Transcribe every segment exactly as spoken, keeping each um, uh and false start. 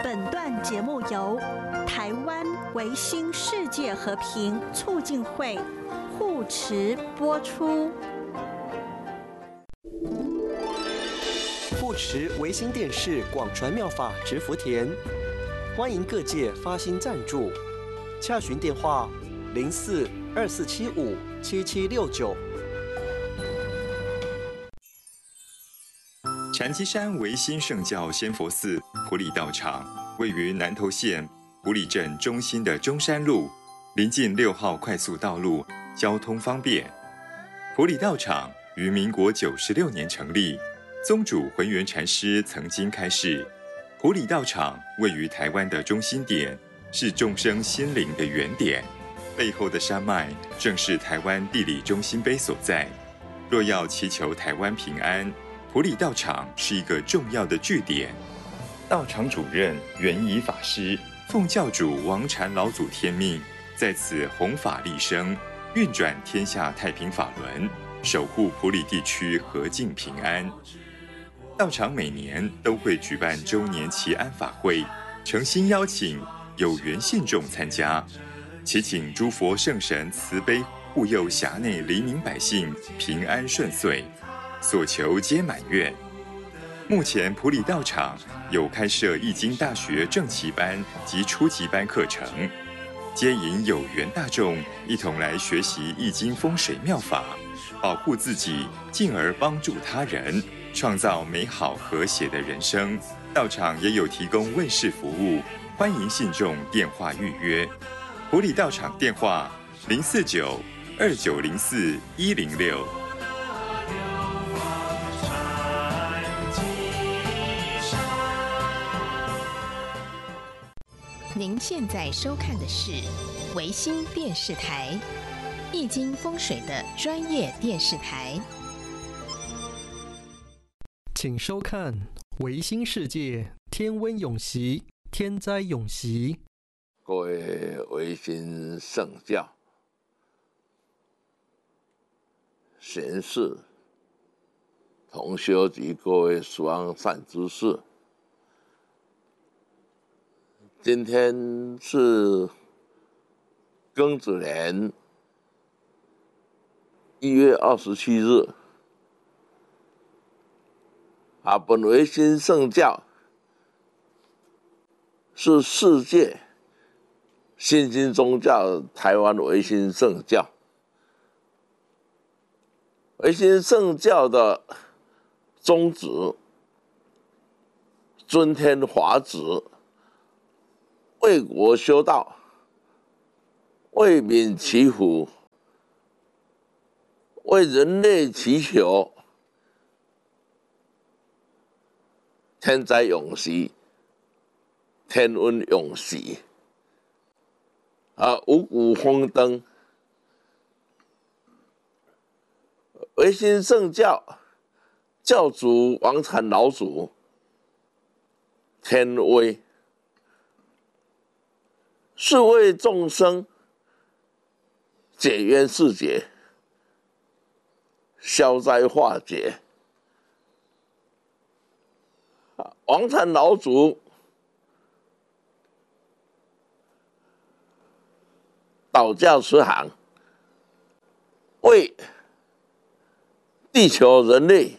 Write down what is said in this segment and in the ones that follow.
本段节目由台湾维新世界和平促进会护持播出。 护持维新电视广传妙法植福田，欢迎各界发心赞助，洽询电话零四二四七五七七六九。 禅七山维新圣教仙佛寺埔里道场位于南投县埔里镇中心的中山路，临近六号快速道路，交通方便。埔里道场于民国九十六年成立，宗主浑元禅师曾经开示，埔里道场位于台湾的中心点，是众生心灵的原点，背后的山脉正是台湾地理中心碑所在。若要祈求台湾平安，埔里道场是一个重要的据点。道场主任圆仪法师奉教主王禅老祖天命，在此弘法利生，运转天下太平法轮，守护埔里地区和静平安。道场每年都会举办周年祈安法会，诚心邀请有缘信众参加，祈请诸佛圣神慈悲护佑辖内黎民百姓平安顺遂，所求皆满愿。目前埔里道场有开设易经大学正期班及初级班课程，接引有缘大众一同来学习易经风水妙法，保护自己，进而帮助他人，创造美好和谐的人生。道场也有提供问事服务，欢迎信众电话预约。埔里道场电话零四九二九零四一零六。 您现在收看的是维新电视台，易经风水的专业电视台。 请收看维新世界天温永息，天灾永息。 各位维新圣教贤士、同修及各位殊安善知识，今天是庚子年一月二十七日，啊，本维新圣教是世界新兴宗教台湾维新圣教。维新圣教的宗旨，尊天华旨，为国修道，为民祈福，为人类祈求天灾永息，天温永息，啊，五谷丰登。维新圣教教主王禅老祖天威，是为众生解冤释结，消灾化解。王禅老祖导驾慈航，为地球人类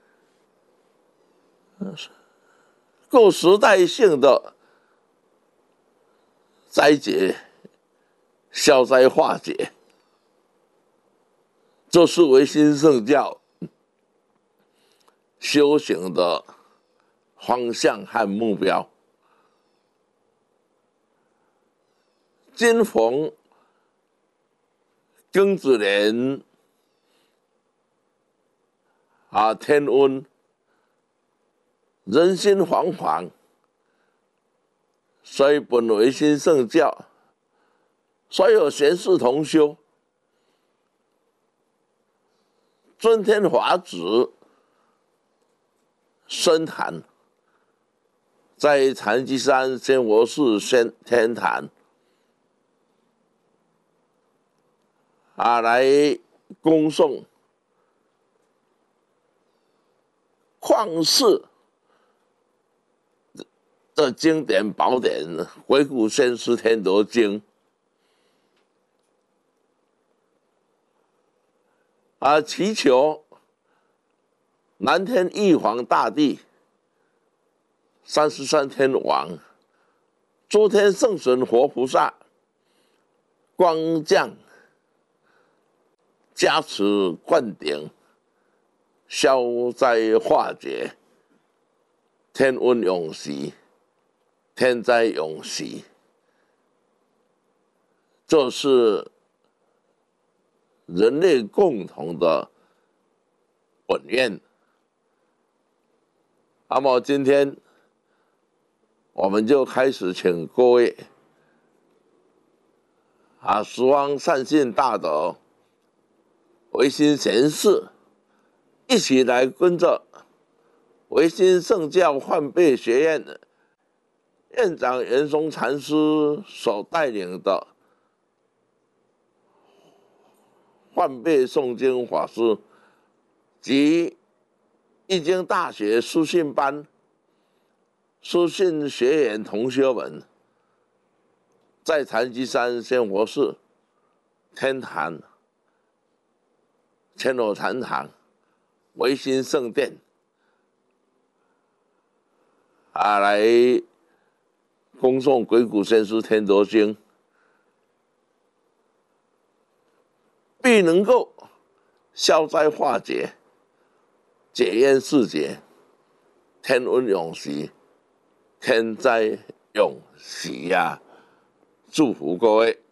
各时代性的灾劫消灾化解，这是维新圣教修行的方向和目标。今逢庚子年啊，天温，人心惶惶，所以本维新圣教所有贤士同修，尊天华旨，深坛，在禅机山仙佛寺仙天坛啊，来恭送旷世这经典宝典《鬼谷先师天罗经》啊，祈求南天玉皇大帝、三十三天王、诸天圣神活菩萨光降加持灌顶，消灾化解，天温永息，天灾永息，这是人类共同的本愿。那么今天我们就开始请各位啊，十方善信大德、唯心贤士一起来跟着唯心圣教换辈学院院长袁松禅师所带领的换辈诵经法师及易经大学书信班书信学员同学们，在禅机山仙佛寺天坛千罗禅堂唯心圣殿啊，来恭诵《鬼谷先师天罗经》，必能够消灾化解、解冤释结、天温永息、天灾永息呀！祝福各位。